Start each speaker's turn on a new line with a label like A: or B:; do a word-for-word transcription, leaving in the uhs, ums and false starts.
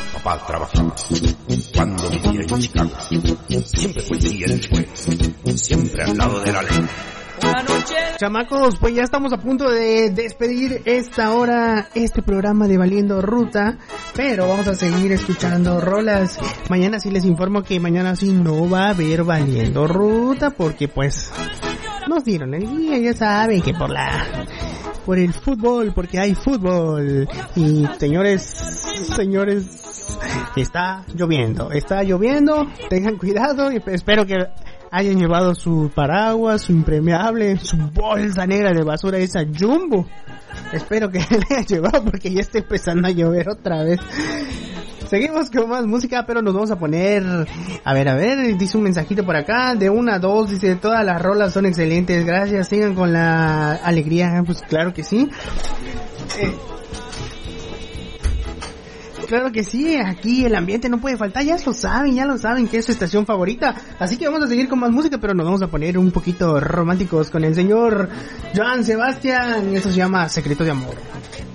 A: Papá trabajaba cuando vivía en Chicago. Siempre fue siempre, siempre al lado de la ley.
B: Chamacos, pues ya estamos a punto de despedir esta hora, este programa de Valiendo Ruta, pero vamos a seguir escuchando rolas. Mañana sí les informo que mañana sí no va a haber Valiendo Ruta, porque pues nos dieron el día, ya saben que por la... por el fútbol, porque hay fútbol. Y señores, señores, está lloviendo, está lloviendo, tengan cuidado y espero que hayan llevado su paraguas, su impermeable, su bolsa negra de basura, esa Jumbo. Espero que le hayan llevado porque ya está empezando a llover otra vez. Seguimos con más música, pero nos vamos a poner... A ver, a ver, dice un mensajito por acá, de una a dos, dice, todas las rolas son excelentes, gracias, sigan con la alegría, pues claro que sí. Eh, claro que sí, aquí el ambiente no puede faltar, ya lo saben, ya lo saben que es su estación favorita, así que vamos a seguir con más música, pero nos vamos a poner un poquito románticos con el señor Joan Sebastián, eso se llama Secreto de Amor.